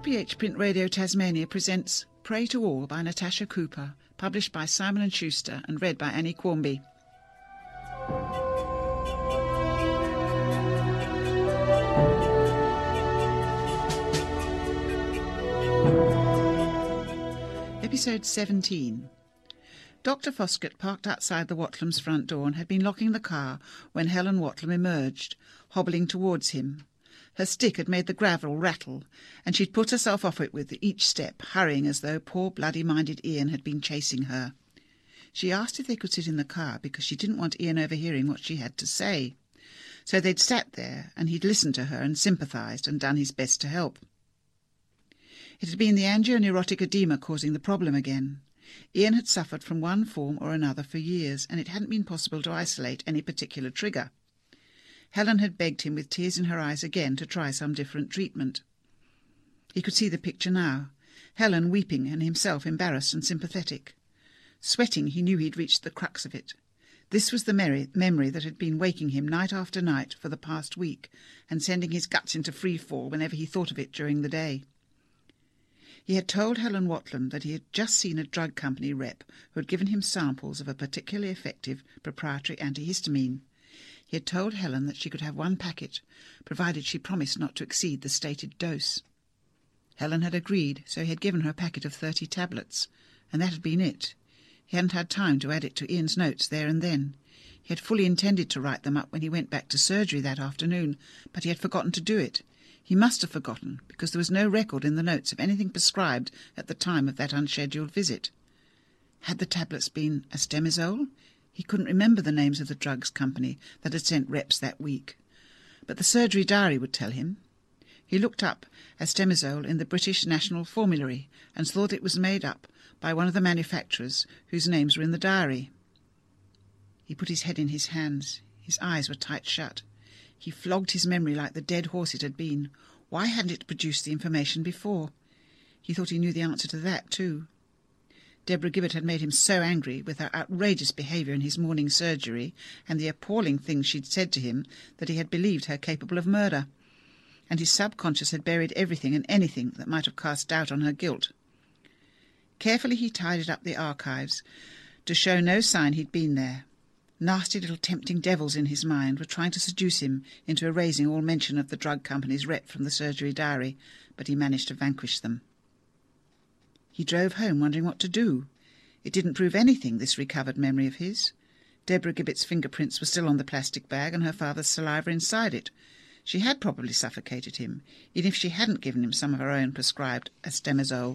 RPH Print Radio Tasmania presents Pray to All by Natasha Cooper, published by Simon & Schuster and read by Annie Quarmby. Episode 17. Dr. Foskett parked outside the Watlams' front door and had been locking the car when Helen Watlam emerged, hobbling towards him. Her stick had made the gravel rattle, and she'd put herself off it with each step, hurrying as though poor bloody-minded Ian had been chasing her. She asked if they could sit in the car because she didn't want Ian overhearing what she had to say. So they'd sat there, and he'd listened to her and sympathised and done his best to help. It had been the angioneurotic edema causing the problem again. Ian had suffered from one form or another for years, and it hadn't been possible to isolate any particular trigger. Helen had begged him with tears in her eyes again to try some different treatment. He could see the picture now, Helen weeping and himself embarrassed and sympathetic. Sweating, he knew he'd reached the crux of it. This was the memory that had been waking him night after night for the past week and sending his guts into free fall whenever he thought of it during the day. He had told Helen Watlam that he had just seen a drug company rep who had given him samples of a particularly effective proprietary antihistamine. He had told Helen that she could have one packet, provided she promised not to exceed the stated dose. Helen had agreed, so he had given her a packet of 30 tablets, and that had been it. He hadn't had time to add it to Ian's notes there and then. He had fully intended to write them up when he went back to surgery that afternoon, but he had forgotten to do it. He must have forgotten, because there was no record in the notes of anything prescribed at the time of that unscheduled visit. Had the tablets been Astemizole? He couldn't remember the names of the drugs company that had sent reps that week. But the surgery diary would tell him. He looked up Astemizole in the British National Formulary and thought it was made up by one of the manufacturers whose names were in the diary. He put his head in his hands. His eyes were tight shut. He flogged his memory like the dead horse it had been. Why hadn't it produced the information before? He thought he knew the answer to that, too. Deborah Gibbet had made him so angry with her outrageous behaviour in his morning surgery and the appalling things she'd said to him that he had believed her capable of murder, and his subconscious had buried everything and anything that might have cast doubt on her guilt. Carefully he tidied up the archives to show no sign he'd been there. Nasty little tempting devils in his mind were trying to seduce him into erasing all mention of the drug company's rep from the surgery diary, but he managed to vanquish them. He drove home wondering what to do. It didn't prove anything, this recovered memory of his. Deborah Gibbet's fingerprints were still on the plastic bag and her father's saliva inside it. She had probably suffocated him, even if she hadn't given him some of her own prescribed Astemizole.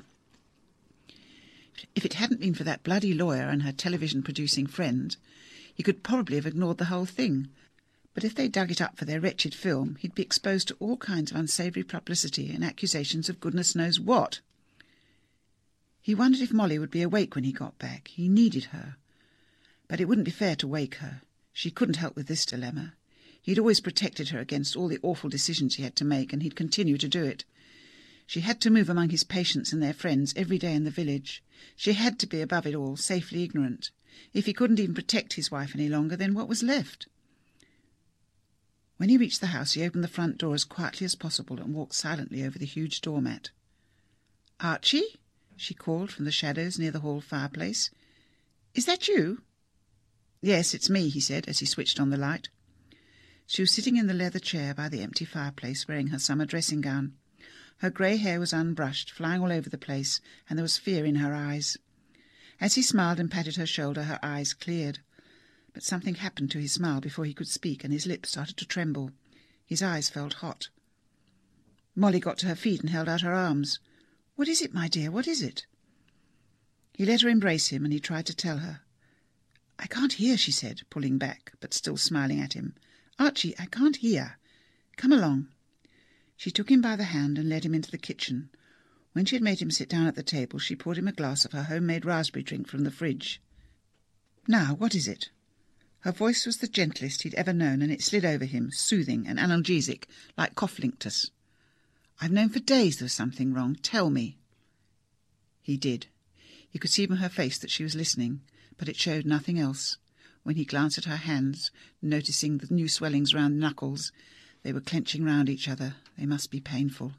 If it hadn't been for that bloody lawyer and her television-producing friend, he could probably have ignored the whole thing. But if they dug it up for their wretched film, he'd be exposed to all kinds of unsavoury publicity and accusations of goodness knows what. He wondered if Molly would be awake when he got back. He needed her. But it wouldn't be fair to wake her. She couldn't help with this dilemma. He'd always protected her against all the awful decisions he had to make, and he'd continue to do it. She had to move among his patients and their friends every day in the village. She had to be above it all, safely ignorant. If he couldn't even protect his wife any longer, then what was left? When he reached the house, he opened the front door as quietly as possible and walked silently over the huge doormat. "Archie?" she called from the shadows near the hall fireplace. "Is that you?" "Yes, it's me," he said as he switched on the light. She was sitting in the leather chair by the empty fireplace, wearing her summer dressing gown. Her grey hair was unbrushed, flying all over the place, and there was fear in her eyes. As he smiled and patted her shoulder, her eyes cleared. But something happened to his smile before he could speak, and his lips started to tremble. His eyes felt hot. Molly got to her feet and held out her arms. "What is it, my dear? What is it?" He let her embrace him, and he tried to tell her. "I can't hear," she said, pulling back, but still smiling at him. "Archie, I can't hear. Come along." She took him by the hand and led him into the kitchen. When she had made him sit down at the table, she poured him a glass of her homemade raspberry drink from the fridge. "Now, what is it?" Her voice was the gentlest he'd ever known, and it slid over him, soothing and analgesic, like cough-linctus. "I've known for days there was something wrong. Tell me." He did. He could see from her face that she was listening, but it showed nothing else. When he glanced at her hands, noticing the new swellings round the knuckles, they were clenching round each other. They must be painful.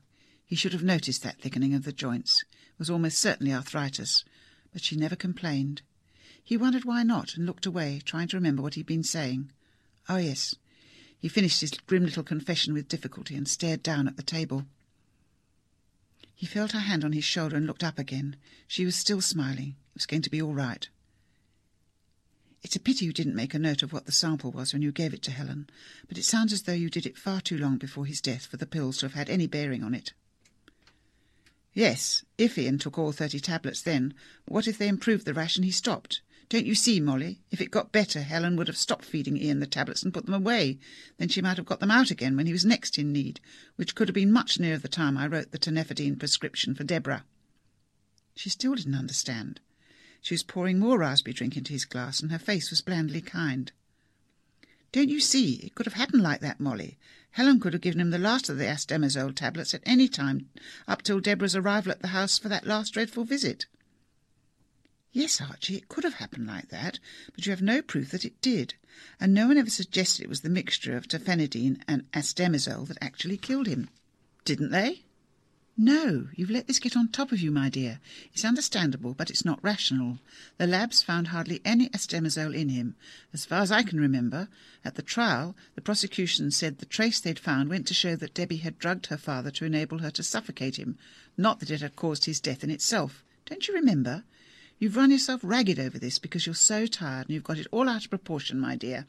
He should have noticed that thickening of the joints. It was almost certainly arthritis, but she never complained. He wondered why not, and looked away, trying to remember what he'd been saying. Oh, yes. He finished his grim little confession with difficulty and stared down at the table. He felt her hand on his shoulder and looked up again. She was still smiling. It was going to be all right. It's a pity you didn't make a note of what the sample was when you gave it to Helen, but it sounds as though you did it far too long before his death for the pills to have had any bearing on it. Yes, if Ian took all 30 tablets then, what if they improved the rash and he stopped? Don't you see, Molly? If it got better, Helen would have stopped feeding Ian the tablets and put them away. Then she might have got them out again when he was next in need, which could have been much nearer the time I wrote the teneferdine prescription for Deborah. She still didn't understand. She was pouring more raspberry drink into his glass, and her face was blandly kind. Don't you see? It could have happened like that, Molly. Helen could have given him the last of the astemazole tablets at any time, up till Deborah's arrival at the house for that last dreadful visit. Yes, Archie, it could have happened like that, but you have no proof that it did, and no one ever suggested it was the mixture of terfenadine and astemazole that actually killed him. Didn't they? No, you've let this get on top of you, my dear. It's understandable, but it's not rational. The labs found hardly any astemazole in him. As far as I can remember, at the trial, the prosecution said the trace they'd found went to show that Debbie had drugged her father to enable her to suffocate him, not that it had caused his death in itself. Don't you remember? You've run yourself ragged over this because you're so tired and you've got it all out of proportion, my dear.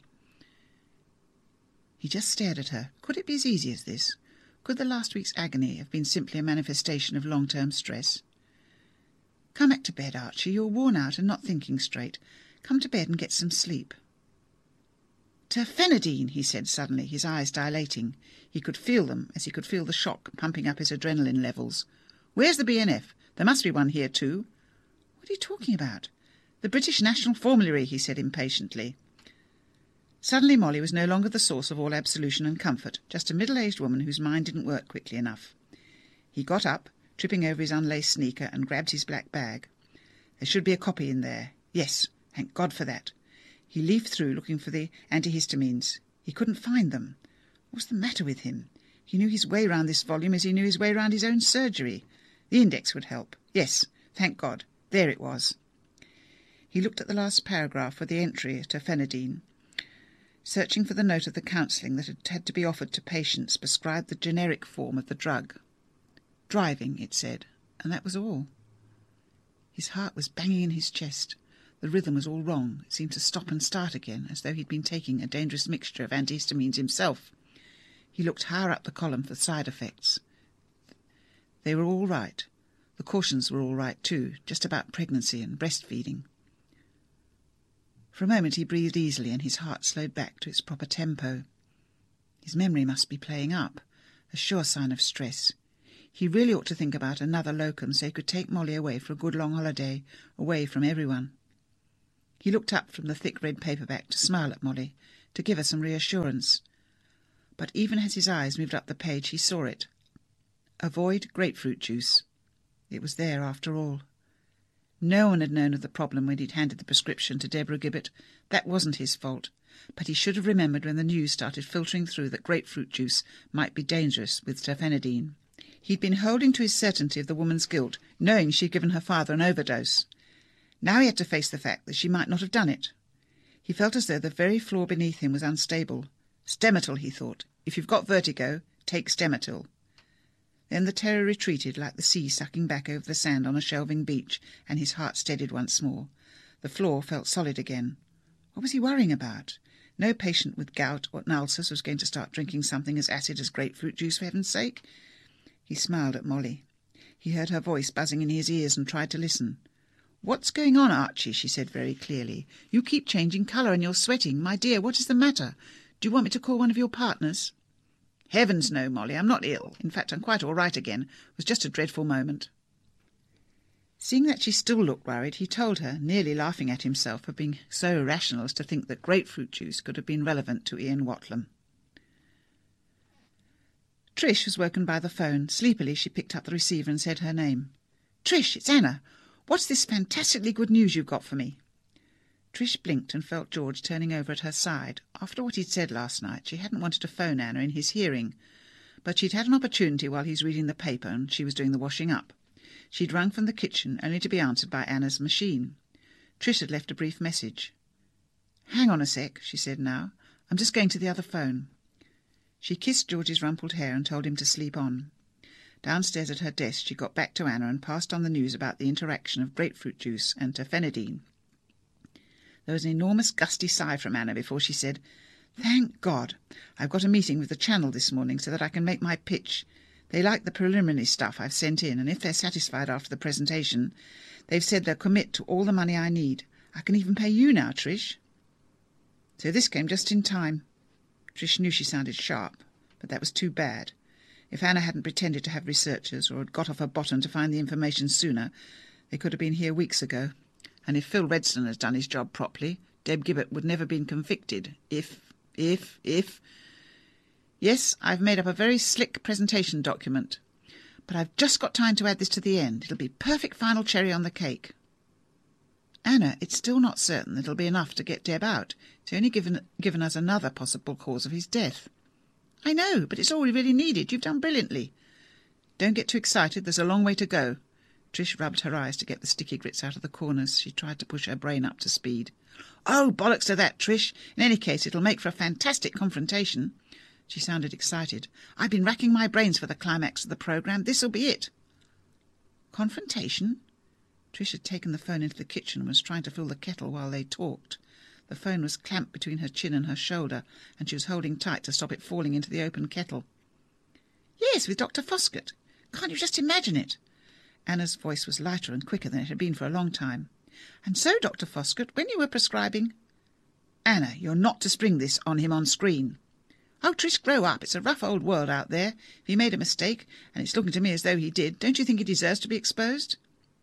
He just stared at her. Could it be as easy as this? Could the last week's agony have been simply a manifestation of long-term stress? Come back to bed, Archie. You're worn out and not thinking straight. Come to bed and get some sleep. Terfenadine, he said suddenly, his eyes dilating. He could feel them, as he could feel the shock pumping up his adrenaline levels. Where's the BNF? There must be one here too. What are you talking about? The British National Formulary, he said impatiently. Suddenly Molly was no longer the source of all absolution and comfort, just a middle-aged woman whose mind didn't work quickly enough. He got up, tripping over his unlaced sneaker, and grabbed his black bag. There should be a copy in there. Yes, thank God for that. He leafed through, looking for the antihistamines. He couldn't find them. What was the matter with him? He knew his way round this volume as he knew his way round his own surgery. The index would help. Yes, thank God. There it was. He looked at the last paragraph for the entry to terfenadine. Searching for the note of the counselling that had to be offered to patients prescribed the generic form of the drug. Driving, it said, and that was all. His heart was banging in his chest. The rhythm was all wrong. It seemed to stop and start again, as though he'd been taking a dangerous mixture of antihistamines himself. He looked higher up the column for side effects. They were all right. The cautions were all right too, just about pregnancy and breastfeeding. For a moment he breathed easily, and his heart slowed back to its proper tempo. His memory must be playing up, a sure sign of stress. He really ought to think about another locum so he could take Molly away for a good long holiday, away from everyone. He looked up from the thick red paperback to smile at Molly, to give her some reassurance. But even as his eyes moved up the page, he saw it. Avoid grapefruit juice. It was there after all. No one had known of the problem when he'd handed the prescription to Deborah Gibbet. That wasn't his fault. But he should have remembered when the news started filtering through that grapefruit juice might be dangerous with terfenadine. He'd been holding to his certainty of the woman's guilt, knowing she'd given her father an overdose. Now he had to face the fact that she might not have done it. He felt as though the very floor beneath him was unstable. Stemetil, he thought. If you've got vertigo, take Stemetil. Then the terror retreated like the sea sucking back over the sand on a shelving beach, and his heart steadied once more. The floor felt solid again. What was he worrying about? No patient with gout or ulcers was going to start drinking something as acid as grapefruit juice, for heaven's sake. He smiled at Molly. He heard her voice buzzing in his ears and tried to listen. "What's going on, Archie?" she said very clearly. "You keep changing colour and you're sweating. My dear, what is the matter? Do you want me to call one of your partners?" "Heavens, no, Molly. I'm not ill. In fact, I'm quite all right again. It was just a dreadful moment." Seeing that she still looked worried, he told her, nearly laughing at himself for being so irrational as to think that grapefruit juice could have been relevant to Ian Watlam. Trish was woken by the phone. Sleepily, she picked up the receiver and said her name. "Trish, it's Anna. What's this fantastically good news you've got for me?" Trish blinked and felt George turning over at her side. After what he'd said last night, she hadn't wanted to phone Anna in his hearing. But she'd had an opportunity while he's reading the paper and she was doing the washing up. She'd rung from the kitchen, only to be answered by Anna's machine. Trish had left a brief message. "Hang on a sec," she said now. "I'm just going to the other phone." She kissed George's rumpled hair and told him to sleep on. Downstairs at her desk she got back to Anna and passed on the news about the interaction of grapefruit juice and terfenadine. There was an enormous gusty sigh from Anna before she said, "Thank God. I've got a meeting with the Channel this morning so that I can make my pitch. They like the preliminary stuff I've sent in, and if they're satisfied after the presentation, they've said they'll commit to all the money I need. I can even pay you now, Trish." So this came just in time. Trish knew she sounded sharp, but that was too bad. If Anna hadn't pretended to have researchers or had got off her bottom to find the information sooner, they could have been here weeks ago. And if Phil Redston has done his job properly, Deb Gibbet would never have been convicted. If... Yes, I've made up a very slick presentation document, but I've just got time to add this to the end. It'll be perfect final cherry on the cake. "Anna, it's still not certain that it'll be enough to get Deb out. It's only given us another possible cause of his death." "I know, but it's all we really needed. You've done brilliantly." "Don't get too excited. There's a long way to go." Trish rubbed her eyes to get the sticky grits out of the corners. She tried to push her brain up to speed. "Oh, bollocks to that, Trish. In any case, it'll make for a fantastic confrontation." She sounded excited. "I've been racking my brains for the climax of the programme. This'll be it." "Confrontation?" Trish had taken the phone into the kitchen and was trying to fill the kettle while they talked. The phone was clamped between her chin and her shoulder, and she was holding tight to stop it falling into the open kettle. "Yes, with Dr. Foskett. Can't you just imagine it?" Anna's voice was lighter and quicker than it had been for a long time. "And so, Dr. Foskett, when you were prescribing—" "Anna, you're not to spring this on him on screen." "Oh, Trish, grow up. It's a rough old world out there. If he made a mistake, and it's looking to me as though he did, don't you think he deserves to be exposed?"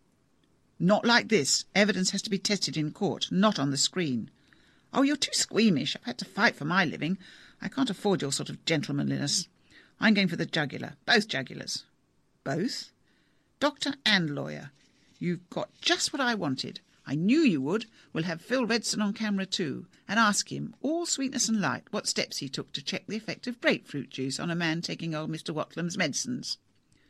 "Not like this. Evidence has to be tested in court, not on the screen." "Oh, you're too squeamish. I've had to fight for my living. I can't afford your sort of gentlemanliness. I'm going for the jugular. Both jugulars." "Both?" "Doctor and lawyer. You've got just what I wanted. I knew you would. We'll have Phil Redston on camera too, and ask him, all sweetness and light, what steps he took to check the effect of grapefruit juice on a man taking old Mr. Watlam's medicines."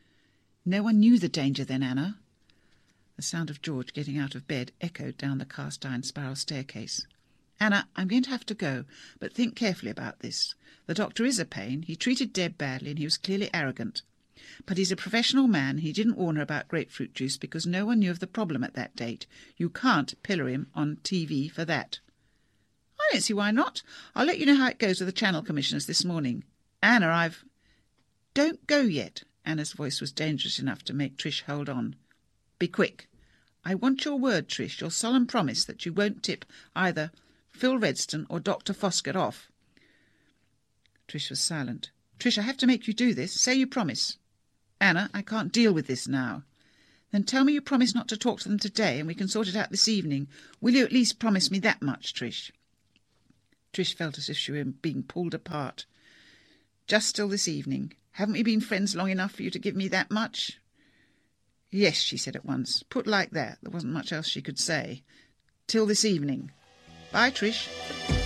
"No one knew the danger then, Anna?" The sound of George getting out of bed echoed down the cast-iron spiral staircase. "Anna, I'm going to have to go, but think carefully about this. The doctor is a pain. He treated Deb badly and he was clearly arrogant. But he's a professional man and he didn't warn her about grapefruit juice because no one knew of the problem at that date. You can't pillar him on TV for that." "I don't see why not. I'll let you know how it goes with the Channel Commissioners this morning. Anna, I've—" "Don't go yet." Anna's voice was dangerous enough to make Trish hold on. "Be quick. I want your word, Trish, your solemn promise that you won't tip either Phil Redston or Dr. Foskett off." Trish was silent. "Trish, I have to make you do this. Say you promise." "Anna, I can't deal with this now." "Then tell me you promise not to talk to them today and we can sort it out this evening. Will you at least promise me that much, Trish?" Trish felt as if she were being pulled apart. "Just till this evening. Haven't we been friends long enough for you to give me that much?" "Yes," she said at once. Put like that, there wasn't much else she could say. "Till this evening. Bye, Trish."